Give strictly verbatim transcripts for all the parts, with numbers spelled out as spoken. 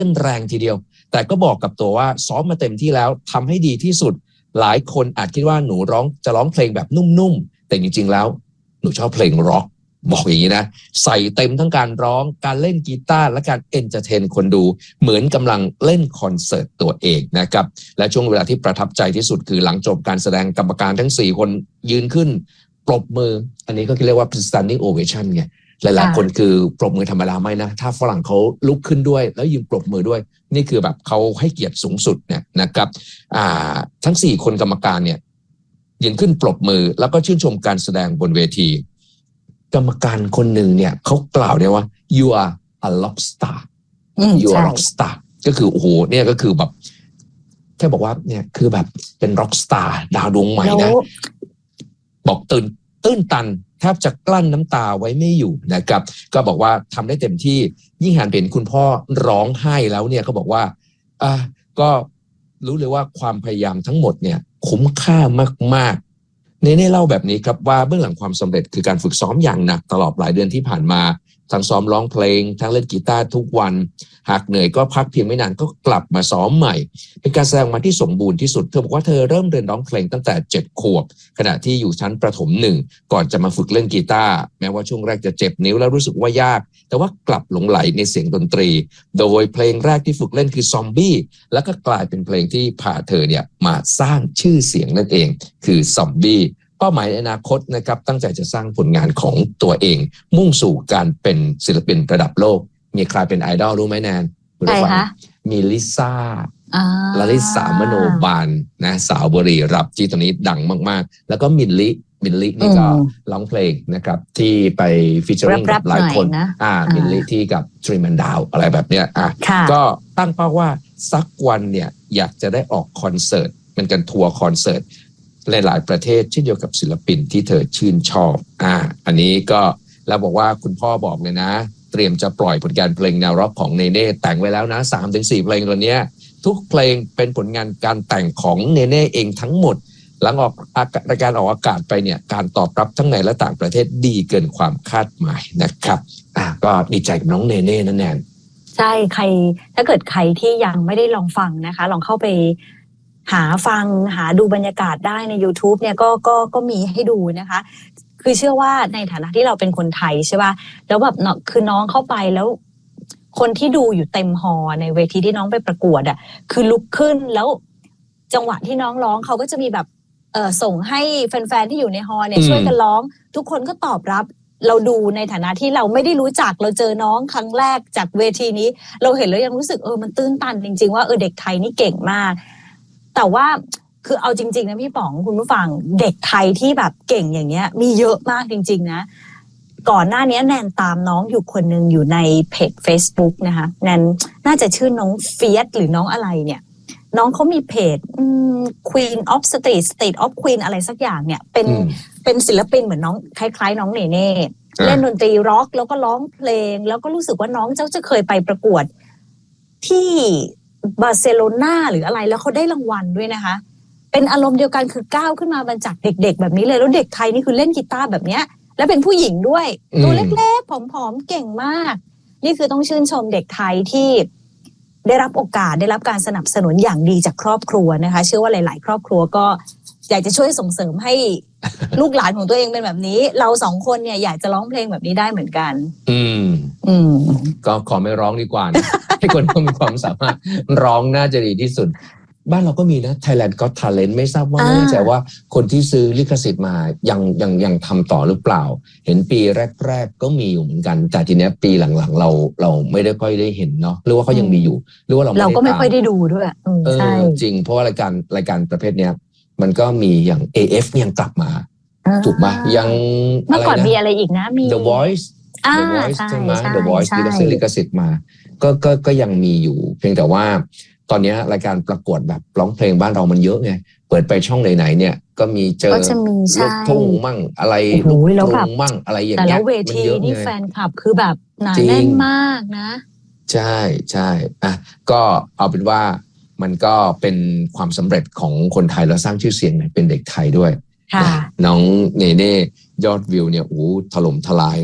นแรงทีเดียวแต่ก็บอกกับตัวว่าซ้อมมาเต็มที่แล้วทำให้ดีที่สุดหลายคนอาจคิดว่าหนูร้องจะร้องเพลงแบบนุ่มๆแต่จริงๆแล้วหนูชอบเพลงร็อกบอกอย่างนี้นะใส่เต็มทั้งการร้องการเล่นกีตาร์และการเอนเตอร์เทนคนดูเหมือนกำลังเล่นคอนเสิร์ตตัวเองนะครับและช่วงเวลาที่ประทับใจที่สุดคือหลังจบการแสดงกรรมการทั้งสี่คนยืนขึ้นปรบมืออันนี้ก็เรียกว่า standing ovation ไงหลายๆคนคือปรบมือธรรมดาไม่นะถ้าฝรั่งเขาลุกขึ้นด้วยแล้วยืนปรบมือด้วยนี่คือแบบเขาให้เกียรติสูงสุดเนี่ยนะครับอ่าทั้งสี่คนกรรมการเนี่ยยืนขึ้นปรบมือแล้วก็ชื่นชมการแสดงบนเวทีกรรมการคนหนึ่งเนี่ยเขากล่าวเนี่ยว่า you are a rock star you are a rock star ก็คือโอ้โหเนี่ยก็คือแบบแค่บอกว่าเนี่ยคือแบบเป็น rock star ดาวดวงใหม่นะบอกตื่นตื้นตันแทบจะกลั้นน้ำตาไว้ไม่อยู่นะครับก็บอกว่าทำได้เต็มที่ยิ่งหันเห็นคุณพ่อร้องไห้แล้วเนี่ยเขาบอกว่าอ่ะก็รู้เลยว่าความพยายามทั้งหมดเนี่ยคุ้มค่ามากๆเนเน่เล่าแบบนี้ครับว่าเบื้องหลังความสำเร็จคือการฝึกซ้อมอย่างหนักตลอดหลายเดือนที่ผ่านมาทั้งซ้อมร้องเพลงทั้งเล่นกีตาร์ทุกวันหากเหนื่อยก็พักเพียงไม่นานก็กลับมาซ้อมใหม่เป็นการแสดงมาที่สมบูรณ์ที่สุดเธอบอกว่าเธอเริ่มเรียนร้องเพลงตั้งแต่เจ็ดขวบขณะที่อยู่ชั้นประถมหนึ่งก่อนจะมาฝึกเล่นกีตาร์แม้ว่าช่วงแรกจะเจ็บนิ้วแล้วรู้สึกว่ายากแต่ว่ากลับหลงไหลในเสียงดนตรีโดยเพลงแรกที่ฝึกเล่นคือซอมบี้แล้วก็กลายเป็นเพลงที่พาเธอเนี่ยมาสร้างชื่อเสียงนั่นเองคือซอมบี้เป้าหมายในอนาคตนะครับตั้งใจจะสร้างผลงานของตัวเองมุ่งสู่การเป็นศิลปินระดับโลกมีใครเป็นไอดอลรู้ไหมแนนใครคะมีลิซ่าลลิสามโนบาลนะสาวบุรีรัมย์ที่ตอนนี้ดังมากๆแล้วก็มิลลิมิลลินี่ก็ร้องเพลงนะครับที่ไปฟีเจอริ่งกับหลายคนอ่ามิลลิที่กับทรีแมนดาวอะไรแบบเนี้ยอ่ะก็ตั้งเป้าว่าสักวันเนี่ยอยากจะได้ออกคอนเสิร์ตเป็นการทัวร์คอนเสิร์ตหลายๆประเทศเช่นเดียวกับศิลปินที่เธอชื่นชอบอ่าอันนี้ก็แล้วบอกว่าคุณพ่อบอกเลยนะเตรียมจะปล่อยผลงานเพลงแนวร็อกของเนเน่แต่งไว้แล้วนะ สามถึงสี่ เพลงตัวเนี้ยทุกเพลงเป็นผลงานการแต่งของเนเน่เองทั้งหมดหลังออกรายการออกอากาศไปเนี่ยการตอบรับทั้งในและต่างประเทศดีเกินความคาดหมายนะครับอ่ะก็ดีใจกับน้องเนเน่นั่นแน่ใช่ใครถ้าเกิดใครที่ยังไม่ได้ลองฟังนะคะลองเข้าไปหาฟังหาดูบรรยากาศได้ใน YouTube เนี่ยก็ก็ก็มีให้ดูนะคะคือเชื่อว่าในฐานะที่เราเป็นคนไทยใช่ป่ะแล้วแบบเนาะคือน้องเข้าไปแล้วคนที่ดูอยู่เต็มฮอในเวทีที่น้องไปประกวดอ่ะคือลุกขึ้นแล้วจังหวะที่น้องร้องเขาก็จะมีแบบเอ่อส่งให้แฟนๆที่อยู่ในฮอเนี่ยช่วยกันร้องทุกคนก็ตอบรับเราดูในฐานะที่เราไม่ได้รู้จักเราเจอน้องครั้งแรกจากเวทีนี้เราเห็นแล้วยังรู้สึกเออมันตื้นตันจริงๆว่าเออเด็กไทยนี่เก่งมากแต่ว่าคือเอาจริงๆนะพี่ป๋องคุณผู้ฟังเด็กไทยที่แบบเก่งอย่างเงี้ยมีเยอะมากจริงๆนะก่อนหน้านี้แนนตามน้องอยู่คนนึงอยู่ในเพจ Facebook นะคะแนนน่าจะชื่อน้องเฟียสหรือน้องอะไรเนี่ยน้องเขามีเพจ Queen of Street State of Queen อะไรสักอย่างเนี่ยเป็นเป็นศิลปินเหมือนน้องคล้ายๆน้องเนเน่เล่นดนตรีร็อกแล้วก็ร้องเพลงแล้วก็รู้สึกว่าน้องเจ้าจะเคยไปประกวดที่บาร์เซโลนาหรืออะไรแล้วเขาได้รางวัลด้วยนะคะเป็นอารมณ์เดียวกันคือก้าวขึ้นมาบรรจากเด็กๆแบบนี้เลยแล้วเด็กไทยนี่คือเล่นกีตาร์แบบเนี้ยแล้วเป็นผู้หญิงด้วยตัวเล็กๆผอมๆเก่งมากนี่คือต้องชื่นชมเด็กไทยที่ได้รับโอกาสได้รับการสนับสนุนอย่างดีจากครอบครัวนะคะเชื่อว่าหลายๆครอบครัวก็อยากจะช่วยส่งเสริมให้ลูกหลานของตัวเองเป็นแบบนี้เราสองคนเนี่ยอยากจะร้องเพลงแบบนี้ได้เหมือนกันอืมอืมก็ขอไม่ร้องดีกว่านะ ให้คนที่มีความสามารถร้องน่าจะดีที่สุดบ้านเราก็มีนะ Thailand Got Talent ไม่ทราบว่าไม่แน่ใจว่าคนที่ซื้อลิขสิทธิ์มายังยังยังทำต่อหรือเปล่าเห็นปีแรกๆก็มีอยู่เหมือนกันแต่ทีเนี้ยปีหลังๆเราเราไม่ได้ค่อยได้เห็นเนาะหรือว่าเขายังมีอยู่หรือว่าเราเราก็ไม่ค่อยได้ดูด้วยเออจริงเพราะว่ารายการรายการประเภทเนี้ยมันก็มีอย่าง เอ เอฟ ยังกลับมาถูกไหมยังเมื่อก่อนมีอะไรอีกนะมี The Voice The Voice ใช่ไหม The Voice ที่ก็ซื้อลิขสิทธิ์มาก็ก็ก็ยังมีอยู่เพียงแต่ว่าตอนนี้รายการประกวดแบบร้องเพลงบ้านเรามันเยอะไงเปิดไปช่องไหนๆเนี่ยก็มีเจอลูกทุ่งมั่งอะไรลูกทุ่งมั่งอะไรอย่างเงี้ยแต่ละเวทีนี่แฟนคลับคือแบบหนาแน่นมากนะใช่ใช่อ่ะก็เอาเป็นว่ามันก็เป็นความสำเร็จของคนไทยแล้วสร้างชื่อเสียงเป็นเด็กไทยด้วยน้องเนเน่ยอดวิวเนี่ยโอ้ถล่มทลายนะ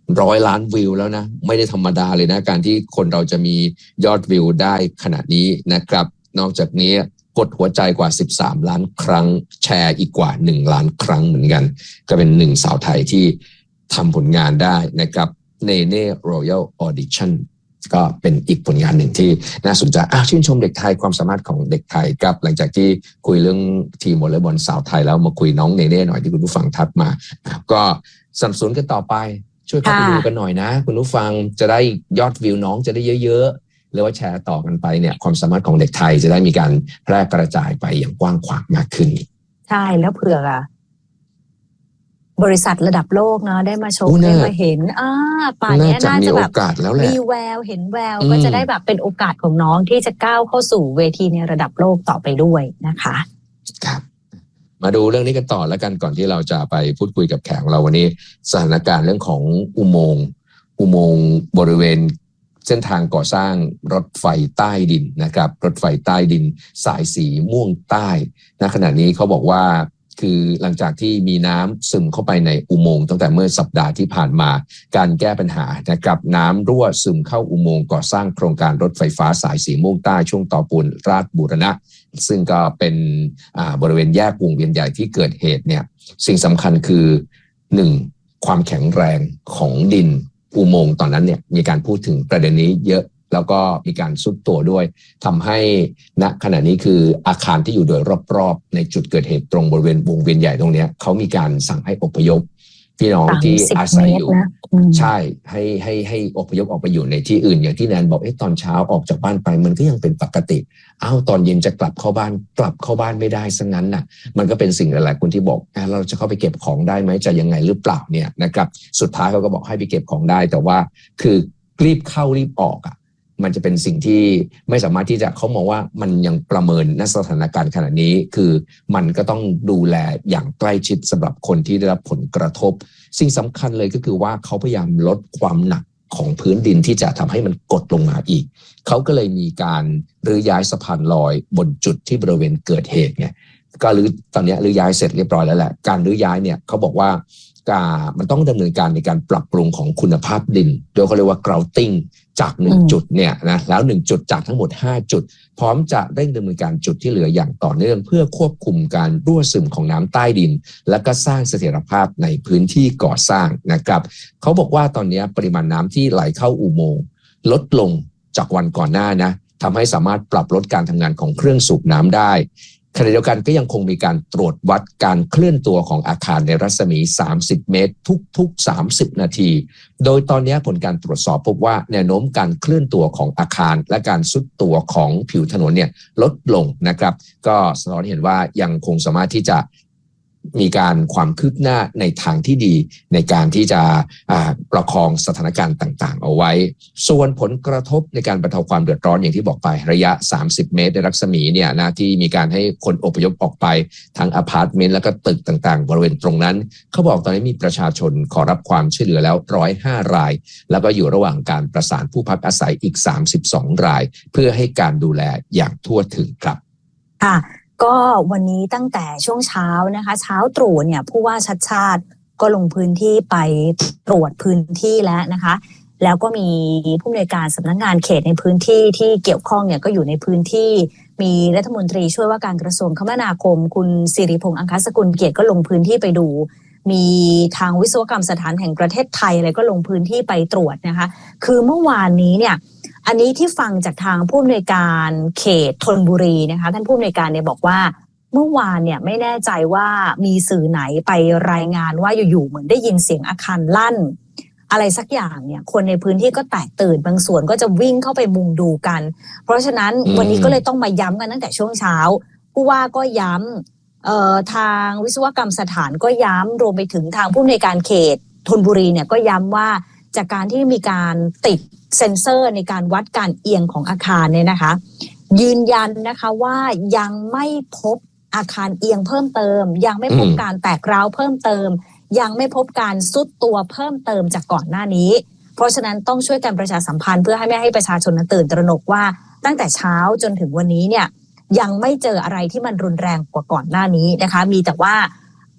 ร้อยล้านวิวแล้วนะไม่ได้ธรรมดาเลยนะการที่คนเราจะมียอดวิวได้ขนาดนี้นะครับนอกจากนี้กดหัวใจกว่าสิบสามล้านครั้งแชร์อีกกว่าหนึ่งล้านครั้งเหมือนกันก็เป็นหนึ่งสาวไทยที่ทำผลงานได้นะครับเนเน่ Royal Audition ก็เป็นอีกผลงานหนึ่งที่น่าสนใจอ้าวชื่นชมเด็กไทยความสามารถของเด็กไทยครับหลังจากที่คุยเรื่องทีมวอลเลย์บอลสาวไทยแล้วมาคุยน้องเนเน่หน่อยที่คุณผู้ฟังทักมาก็สนับสนุนกันต่อไปช่วยเข้าไปดูกันหน่อยนะคุณผู้ฟังจะได้ยอดวิวน้องจะได้เยอะๆหรือว่าแชร์ต่อกันไปเนี่ยความสามารถของเด็กไทยจะได้มีการแพร่กระจายไปอย่างกว้างขวางมากขึ้นใช่แล้วเผื่อบริษัทระดับโลกเนาะได้มาชมได้มาเห็นอ่าป่านนี้น่าจะแบบมีแววเห็นแววก็จะได้แบบเป็นโอกาสของน้องที่จะก้าวเข้าสู่เวทีในระดับโลกต่อไปด้วยนะคะครับมาดูเรื่องนี้กันต่อแล้วกันก่อนที่เราจะไปพูดคุยกับแขกของเราวันนี้สถานการณ์เรื่องของอุโมงค์อุโมงค์บริเวณเส้นทางก่อสร้างรถไฟใต้ดินนะครับรถไฟใต้ดินสายสีม่วงใต้ณขณะนี้เขาบอกว่าคือหลังจากที่มีน้ำซึมเข้าไปในอุโมงค์ตั้งแต่เมื่อสัปดาห์ที่ผ่านมาการแก้ปัญหานะครับน้ำรั่วซึมเข้าอุโมงค์ก่อสร้างโครงการรถไฟฟ้าสายสีม่วงใต้ช่วงต่อปูนราชบูรณะซึ่งก็เป็นบริเวณแยกวงเวียนใหญ่ที่เกิดเหตุเนี่ยสิ่งสำคัญคือหนึ่งความแข็งแรงของดินอุโมงค์ตอนนั้นเนี่ยมีการพูดถึงประเด็นนี้เยอะแล้วก็มีการซุดตัวด้วยทำให้ณขณะนี้คืออาคารที่อยู่โดยรอบๆในจุดเกิดเหตุตรงบริเวณวงเวียนใหญ่ตรงนี้เขามีการสั่งให้อพยพพี่น้องที่อาศัยอยู่ใช่ให้ให้ให้อพยพออกไปอยู่ในที่อื่นอย่างที่แนนบอกเอ๊ะตอนเช้าออกจากบ้านไปมันก็ยังเป็นปกติอ้าวตอนเย็นจะกลับเข้าบ้านกลับเข้าบ้านไม่ได้ซะงั้นน่ะมันก็เป็นสิ่งหลายๆคนที่บอกเราจะเข้าไปเก็บของได้ไหมจะยังไงหรือเปล่าเนี่ยนะครับสุดท้ายเขาก็บอกให้ไปเก็บของได้แต่ว่าคือรีบเข้ารีบออกอ่ะมันจะเป็นสิ่งที่ไม่สามารถที่จะเขามองว่ามันยังประเมินณสถานการณ์ขณะนี้คือมันก็ต้องดูแลอย่างใกล้ชิดสำหรับคนที่ได้รับผลกระทบสิ่งสำคัญเลยก็คือว่าเขาพยายามลดความหนักของพื้นดินที่จะทำให้มันกดลงมาอีกเขาก็เลยมีการรื้อย้ายสะพานลอยบนจุดที่บริเวณเกิดเหตุไงก็รื้อตอนนี้รื้อย้ายเสร็จเรียบร้อยแล้วแหละการรื้อย้ายเนี่ยเขาบอกว่ามันต้องดำเนินการในการปรับปรุงของคุณภาพดินโดยเขาเรียกว่า grouting จากหนึ่งจุดเนี่ยนะแล้วหนึ่งจุดจากทั้งหมดห้าจุดพร้อมจะเร่งดำเนินการจุดที่เหลืออย่างต่อเนื่องเพื่อควบคุมการรั่วซึมของน้ำใต้ดินและก็สร้างเสถียรภาพในพื้นที่ก่อสร้างนะครับเขาบอกว่าตอนนี้ปริมาณน้ำที่ไหลเข้าอุโมงค์ลดลงจากวันก่อนหน้านะทำให้สามารถปรับลดการทำงานของเครื่องสูบน้ำได้ขณะเดียวกันก็ยังคงมีการตรวจวัดการเคลื่อนตัวของอาคารในรัศมีสามสิบเมตรทุกๆสามสิบนาทีโดยตอนนี้ผลการตรวจสอบพบว่าแนวโน้มการเคลื่อนตัวของอาคารและการทรุดตัวของผิวถนนเนี่ยลดลงนะครับก็สะท้อนเห็นว่ายังคงสามารถที่จะมีการความคืบหน้าในทางที่ดีในการที่จะประคองสถานการณ์ต่างๆเอาไว้ส่วนผลกระทบในการบรรเทาความเดือดร้อนอย่างที่บอกไประยะสามสิบเมตรในรัศมีเนี่ยนะที่มีการให้คนอพยพออกไปทั้งอพาร์ตเมนต์แล้วก็ตึกต่างๆบริเวณตรงนั้นเขาบอกตอนนี้มีประชาชนขอรับความช่วยเหลือแล้วหนึ่งร้อยห้ารายแล้วก็อยู่ระหว่างการประสานผู้พักอาศัยอีกสามสิบสองรายเพื่อให้การดูแลอย่างทั่วถึงครับค่ะก็วันนี้ตั้งแต่ช่วงเช้านะคะเช้าตรู่เนี่ยผู้ว่าชัดชาติก็ลงพื้นที่ไปตรวจพื้นที่แล้วนะคะแล้วก็มีผู้อำนวยการสำนักงานเขตในพื้นที่ที่เกี่ยวข้องเนี่ยก็อยู่ในพื้นที่มีรัฐมนตรีช่วยว่าการกระทรวงคมนาคมคุณสิริพงษ์อังคสกุลเกียรติก็ลงพื้นที่ไปดูมีทางวิศวกรรมสถานแห่งประเทศไทยอะไรก็ลงพื้นที่ไปตรวจนะคะคือเมื่อวานนี้เนี่ยอันนี้ที่ฟังจากทางผู้อำนวยการเขตธนบุรีนะคะท่านผู้อำนวยการเนี่ยบอกว่าเมื่อวานเนี่ยไม่แน่ใจว่ามีสื่อไหนไปรายงานว่าอยู่ๆเหมือนได้ยินเสียงอาคารลั่นอะไรสักอย่างเนี่ยคนในพื้นที่ก็แตกตื่นบางส่วนก็จะวิ่งเข้าไปมุงดูกันเพราะฉะนั้นวันนี้ก็เลยต้องมาย้ำกันตั้งแต่ช่วงเช้าผู้ว่าก็ย้ำเอ่อทางวิศวกรรมสถานก็ย้ำรวมไปถึงทางผู้อำนวยการเขตธนบุรีเนี่ยก็ย้ำว่าจากการที่มีการติดเซ็นเซอร์ในการวัดการเอียงของอาคารเนี่ยนะคะยืนยันนะคะว่ายังไม่พบอาคารเอียงเพิ่มเติมยังไม่พบการแตกร้าวเพิ่มเติมยังไม่พบการซุดตัวเพิ่มเติมจากก่อนหน้านี้เพราะฉะนั้นต้องช่วยกันประชาสัมพันธ์เพื่อให้ไม่ให้ประชาชนตื่นตระหนกว่าตั้งแต่เช้าจนถึงวันนี้เนี่ยยังไม่เจออะไรที่มันรุนแรงกว่าก่อนหน้านี้นะคะมีแต่ว่า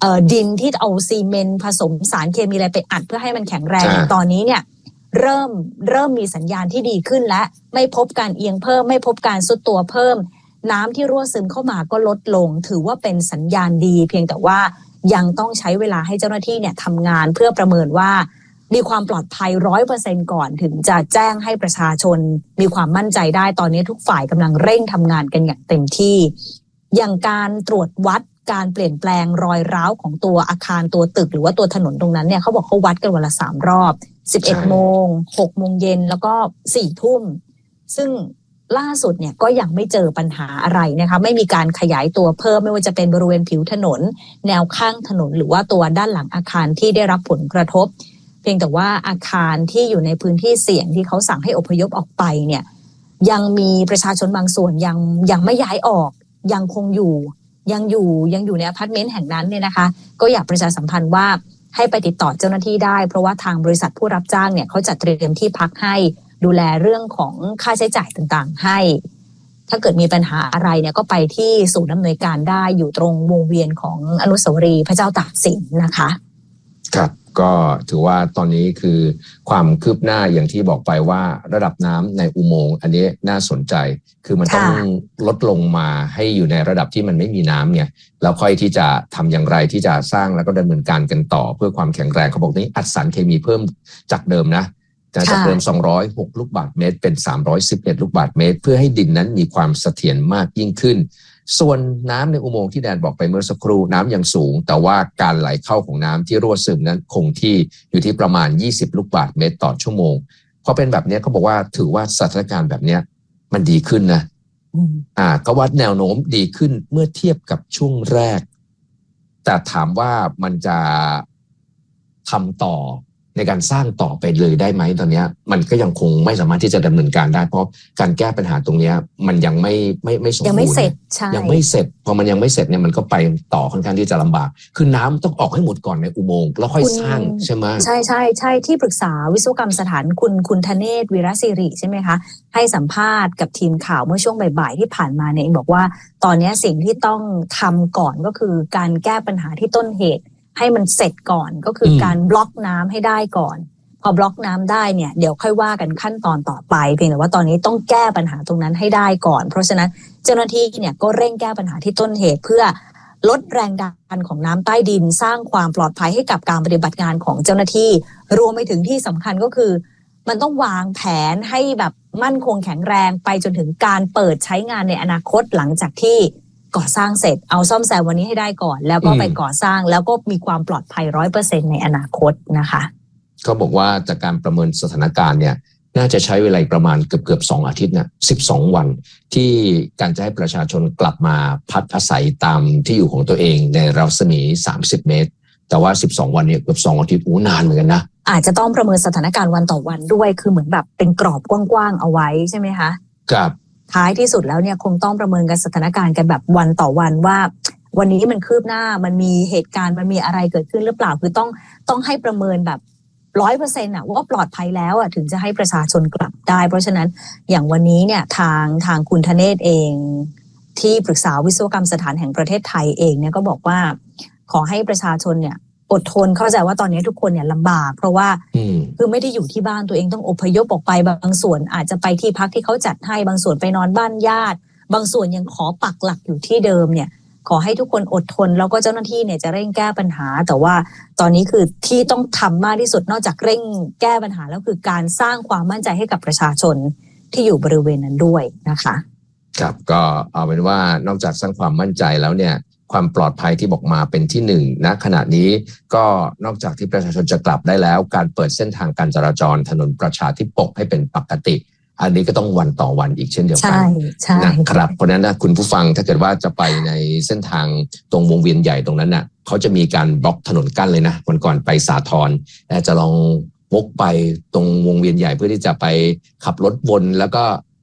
เอ่อดินที่เอาซีเมนต์ผสมสารเคมีอะไรไปอัดเพื่อให้มันแข็งแรงตอนนี้เนี่ยเริ่มเริ่มมีสัญญาณที่ดีขึ้นและไม่พบการเอียงเพิ่มไม่พบการซุดตัวเพิ่มน้ำที่รั่วซึมเข้ามาก็ลดลงถือว่าเป็นสัญญาณดีเพียงแต่ว่ายังต้องใช้เวลาให้เจ้าหน้าที่เนี่ยทำงานเพื่อประเมินว่ามีความปลอดภัย ร้อยเปอร์เซ็นต์ ก่อนถึงจะแจ้งให้ประชาชนมีความมั่นใจได้ตอนนี้ทุกฝ่ายกำลังเร่งทำงานกันอย่างเต็มที่อย่างการตรวจวัดการเปลี่ยนแปลงรอยร้าวของตัวอาคารตัวตึกหรือว่าตัวถนนตรงนั้นเนี่ยเขาบอกเขาวัดกันวันละสามรอบสิบเอ็ดโมงหกโมงเย็นแล้วก็สี่ทุ่มซึ่งล่าสุดเนี่ยก็ยังไม่เจอปัญหาอะไรนะคะไม่มีการขยายตัวเพิ่มไม่ว่าจะเป็นบริเวณผิวถนนแนวข้างถนนหรือว่าตัวด้านหลังอาคารที่ได้รับผลกระทบเพียงแต่ว่าอาคารที่อยู่ในพื้นที่เสี่ยงที่เขาสั่งให้อพยพออกไปเนี่ยยังมีประชาชนบางส่วนยังยังไม่ย้ายออกยังคงอยู่ยังอยู่ยังอยู่ในอพาร์ตเมนต์แห่งนั้นเนี่ยนะคะก็อยากประชาสัมพันธ์ว่าให้ไปติดต่อเจ้าหน้าที่ได้เพราะว่าทางบริษัทผู้รับจ้างเนี่ยเขาจัดเตรียมที่พักให้ดูแลเรื่องของค่าใช้จ่ายต่างๆให้ถ้าเกิดมีปัญหาอะไรเนี่ยก็ไปที่ศูนย์อำนวยการได้อยู่ตรงวงเวียนของอนุสาวรีย์พระเจ้าตากสินนะคะครับก็ถือว่าตอนนี้คือความคืบหน้าอย่างที่บอกไปว่าระดับน้ำในอุโมงค์อันนี้น่าสนใจคือมันต้องลดลงมาให้อยู่ในระดับที่มันไม่มีน้ำเนี่ยแล้วค่อยที่จะทำอย่างไรที่จะสร้างแล้วก็ดำเนินการกันต่อเพื่อความแข็งแรงเขาบอกนี่อัดสารเคมีเพิ่มจากเดิมนะจากเดิมสองร้อยหกลูกบาศก์เมตรเป็นสามร้อยสิบเอ็ดลูกบาศก์เมตรเพื่อให้ดินนั้นมีความเสถียรมากยิ่งขึ้นส่วนน้ำในอุโมงค์ที่แดนบอกไปเมื่อสักครู่น้ำยังสูงแต่ว่าการไหลเข้าของน้ำที่รั่วซึมนั้นคงที่อยู่ที่ประมาณยี่สิบลูกบาศก์เมตรต่อชั่วโมงพอเป็นแบบนี้เขาบอกว่าถือว่าสถานการณ์แบบนี้มันดีขึ้นนะอ่าเขาวัดแนวโน้มดีขึ้นเมื่อเทียบกับช่วงแรกแต่ถามว่ามันจะทำต่อในการสร้างต่อไปเลยได้ไหมตอนนี้มันก็ยังคงไม่สามารถที่จะดำเนินการได้เพราะการแก้ปัญหาตรงนี้มันยังไม่ไม่ไม่สมบูรณ์ยังไม่เสร็จใช่ยังไม่เสร็จพอมันยังไม่เสร็จเนี่ยมันก็ไปต่อค่อนข้างที่จะลำบากคือน้ำต้องออกให้หมดก่อนในอุโมงค์แล้วค่อยสร้างใช่ไหมใช่ใช่ใช่ที่ปรึกษาวิศวกรรมสถานคุณคุณธเนศวีรศิริใช่ไหมคะให้สัมภาษณ์กับทีมข่าวเมื่อช่วงบ่ายๆที่ผ่านมาเนี่ยบอกว่าตอนนี้สิ่งที่ต้องทำก่อนก็คือการแก้ปัญหาที่ต้นเหตุให้มันเสร็จก่อนก็คือการบล็อกน้ำให้ได้ก่อนพอบล็อกน้ำได้เนี่ยเดี๋ยวค่อยว่ากันขั้นตอนต่อไปเพียงแต่ว่าตอนนี้ต้องแก้ปัญหาตรงนั้นให้ได้ก่อนเพราะฉะนั้นเจ้าหน้าที่เนี่ยก็เร่งแก้ปัญหาที่ต้นเหตุเพื่อลดแรงดันของน้ำใต้ดินสร้างความปลอดภัยให้กับการปฏิบัติงานของเจ้าหน้าที่รวมไปถึงที่สำคัญก็คือมันต้องวางแผนให้แบบมั่นคงแข็งแรงไปจนถึงการเปิดใช้งานในอนาคตหลังจากที่ก่อสร้างเสร็จเอาซ่อมแซมวันนี้ให้ได้ก่อนแล้วก็ไปก่อสร้างแล้วก็มีความปลอดภัย ร้อยเปอร์เซ็นต์ ในอนาคตนะคะเขาบอกว่าจากการประเมินสถานการณ์เนี่ยน่าจะใช้เวลาประมาณเกือบเกือบสองอาทิตย์นะสิบสองวันที่การจะให้ประชาชนกลับมาพักอาศัยตามที่อยู่ของตัวเองในรัศมีสามสิบเมตรแต่ว่าสิบสองวันเนี่ยเกือบสองอาทิตย์อู้นานเหมือนกันนะอาจจะต้องประเมินสถานการณ์วันต่อวันด้วยคือเหมือนแบบเป็นกรอบกว้างๆเอาไว้ใช่ไหมคะครับท้ายที่สุดแล้วเนี่ยคงต้องประเมินกันสถานการณ์กันแบบวันต่อวันว่าวันนี้มันคืบหน้ามันมีเหตุการณ์มันมีอะไรเกิดขึ้นหรือเปล่าคือต้องต้องให้ประเมินแบบร้อยเปอร์เซ็นต์อ่ะว่าปลอดภัยแล้วอ่ะถึงจะให้ประชาชนกลับได้เพราะฉะนั้นอย่างวันนี้เนี่ยทางทางคุณธเนศเองที่ปรึกษาวิศวกรรมสถานแห่งประเทศไทยเองเนี่ยก็บอกว่าขอให้ประชาชนเนี่ยอดทนเข้าใจว่าตอนนี้ทุกคนเนี่ยลำบากเพราะว่าคือไม่ได้อยู่ที่บ้านตัวเองต้องอพยพออกไปบางส่วนอาจจะไปที่พักที่เขาจัดให้บางส่วนไปนอนบ้านญาติบางส่วนยังขอปักหลักอยู่ที่เดิมเนี่ยขอให้ทุกคนอดทนแล้วก็เจ้าหน้าที่เนี่ยจะเร่งแก้ปัญหาแต่ว่าตอนนี้คือที่ต้องทำมากที่สุดนอกจากเร่งแก้ปัญหาแล้วคือการสร้างความมั่นใจให้กับประชาชนที่อยู่บริเวณนั้นด้วยนะคะครับก็เอาเป็นว่านอกจากสร้างความมั่นใจแล้วเนี่ยความปลอดภัยที่บอกมาเป็นที่หนึ่งณขณะนี้ก็นอกจากที่ประชาชนจะกลับได้แล้วการเปิดเส้นทางการจราจรถนนประชาธิปกให้เป็นปกติอันนี้ก็ต้องวันต่อวันอีกเช่นเดียวกันนะครับเพราะฉะนั้นนะคุณผู้ฟังถ้าเกิดว่าจะไปในเส้นทางตรงวงเวียนใหญ่ตรงนั้นน่ะเขาจะมีการบล็อกถนนกั้นเลยนะวันก่อนไปสาทรจะลองวกไปตรงวงเวียนใหญ่เพื่อที่จะไปขับรถวนแล้วก็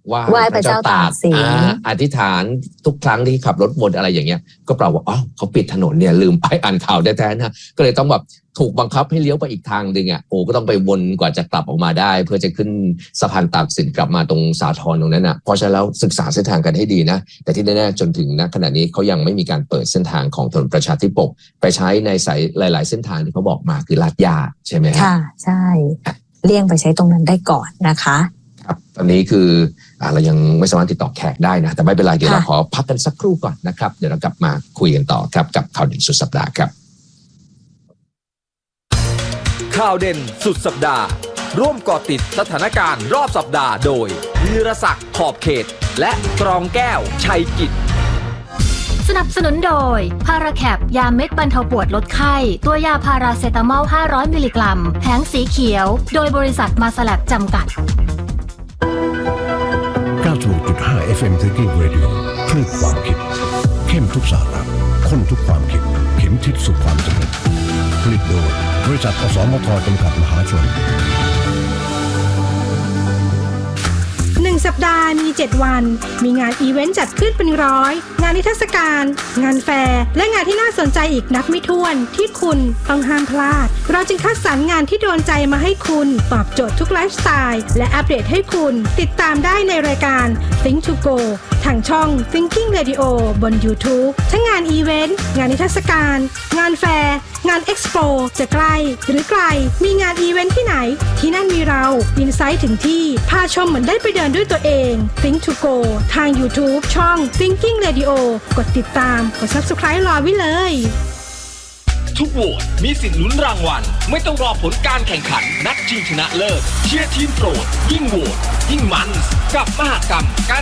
ไหว้พระเจ้าตากสินอธิษฐานทุกครั้งที่ขับรถวนอะไรอย่างเงี้ยก็เปล่าว่าอ๋อเขาปิดถนนเนี่ยลืมไปอ่านข่าวแท้ๆนะก็เลยต้องแบบถูกบังคับให้เลี้ยวไปอีกทางนึงอ่ะโอ้ก็ต้องไปวนกว่าจะกลับออกมาได้เพื่อจะขึ้นสะพานตากสินกลับมาตรงสาทรตรงนั้นอ่ะเพราะฉะนั้นแล้วศึกษาเส้นทางกันให้ดีนะแต่ที่แน่ๆจนถึงณขณะนี้เขายังไม่มีการเปิดเส้นทางของถนนประชาธิปกไปใช้ในสายหลายๆเส้นทางที่เขาบอกมาคือลาดยาใช่ไหมค่ะใช่เลี่ยงไปใช้ตรงนั้นได้ก่อนนะคะครับตอนนี้คืออ่าเรายังไม่สามารถติดต่อแขกได้นะแต่ไม่เป็นไรเดี๋ยวเราขอพักกันสักครู่ก่อนนะครับเดี๋ยวเรากลับมาคุยกันต่อครับกับข่าวเด่นสุดสัปดาห์ครับข่าวเด่นสุดสัปดาห์ร่วมเกาะติดสถานการณ์รอบสัปดาห์โดยวีรศักดิ์ขอบเขตและกรองแก้วชัยกิจสนับสนุนโดยพาราแคปยาเม็ดบรรเทาปวดลดไข้ตัวยาพาราเซตามอลห้าร้อยมิลลิกรัมแผงสีเขียวโดยบริษัทมาสแลบจำกัดเก้าสิบหกจุดห้า เอฟ เอ็ม Thinking Radio คลื่นความคิดเข้มทุกสาระข้นทุกความคิดเข็มทิศสู่ความสำเร็จผลิตโดยบริษัทอสมทจำกัดมหาชนหนึ่งสัปดาห์มีเจ็ดวันมีงานอีเวนต์จัดขึ้นเป็นร้อยงานนิทรรศการงานแฟร์และงานที่น่าสนใจอีกนับไม่ถ้วนที่คุณต้องห้ามพลาดเราจึงคัดสรรงานที่โดนใจมาให้คุณตอบโจทย์ทุกไลฟ์สไตล์และอัปเดตให้คุณติดตามได้ในรายการ Think to Go ทางช่อง Thinking Radio บน YouTube ทั้งงานอีเวนต์งานนิทรรศการงานแฟร์งานเอ็กซ์โปจะใกล้หรือไกลมีงานอีเวนต์ที่ไหนที่นั่นมีเราอินไซต์ถึงที่พาชมเหมือนได้ไปเดินด้วยตัวเอง Think to Go ทาง YouTube ช่อง Thinking Radio กดติดตามกด Subscribe รอไว้เลยทุกโหวตมีสิทธิ์ลุ้นรางวัลไม่ต้องรอผลการแข่งขันนัดชิงชนะเลิศเชียร์ทีมโปรดยิ่งโหวตยิ่งมันกับมหกรรมการ